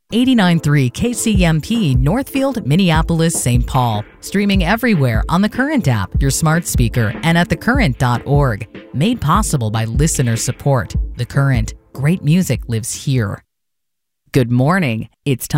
89.3 KCMP, Northfield, Minneapolis, St. Paul. Streaming everywhere on the Current app, your smart speaker, and at thecurrent.org. Made possible by listener support. The Current. Great music lives here. Good morning. It's time.